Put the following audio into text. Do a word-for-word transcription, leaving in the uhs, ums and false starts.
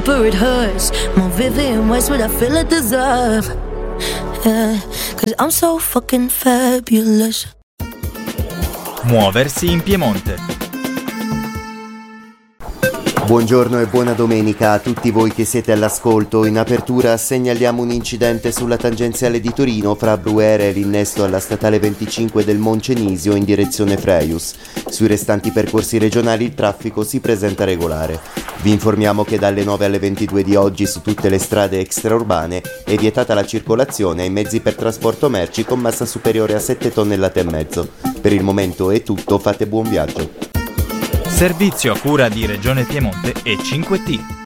It hurts more vivid and worse what I feel I deserve. Yeah, cause I'm so fucking fabulous. Muoversi in Piemonte. Buongiorno e buona domenica a tutti voi che siete all'ascolto. In apertura segnaliamo un incidente sulla tangenziale di Torino fra Bruera e l'innesto alla statale venticinque del Moncenisio in direzione Freius. Sui restanti percorsi regionali il traffico si presenta regolare. Vi informiamo che dalle nove alle ventidue di oggi su tutte le strade extraurbane è vietata la circolazione ai mezzi per trasporto merci con massa superiore a sette tonnellate e mezzo. Per il momento è tutto, fate buon viaggio. Servizio a cura di Regione Piemonte e cinque T.